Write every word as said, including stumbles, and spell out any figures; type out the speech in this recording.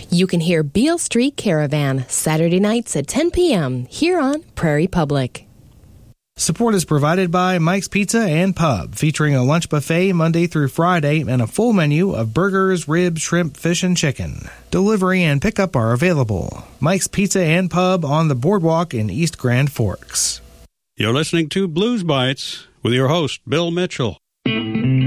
You can hear Beale Street Caravan Saturday nights at ten p.m. here on Prairie Public. Support is provided by Mike's Pizza and Pub, featuring a lunch buffet Monday through Friday and a full menu of burgers, ribs, shrimp, fish, and chicken. Delivery and pickup are available. Mike's Pizza and Pub on the Boardwalk in East Grand Forks. You're listening to Blues Bites with your host, Bill Mitchell.